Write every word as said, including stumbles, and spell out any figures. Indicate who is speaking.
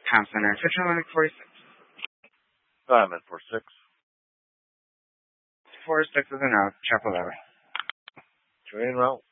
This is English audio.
Speaker 1: Town Center, Central Atlantic forty-six.
Speaker 2: I'm at forty-six.
Speaker 1: forty-six is an out, Chapel Valley.
Speaker 2: Train route.